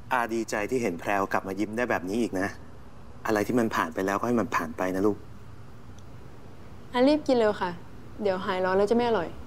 อาดีใจที่เห็นแพรวกลับมายิ้มได้แบบนี้อีกนะ อะไรที่มันผ่านไปแล้วก็ให้มันผ่านไปนะลูกรีบกินเร็วค่ะ เดี๋ยวหายร้อนแล้วจะไม่อร่อย